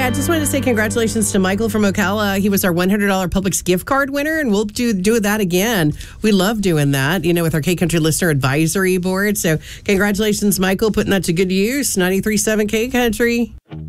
I just wanted to say congratulations to Michael from Ocala. He was our $100 Publix gift card winner, and we'll do that again. We love doing that, with our K-Country Listener Advisory Board. So congratulations, Michael, putting that to good use. 93.7 K-Country.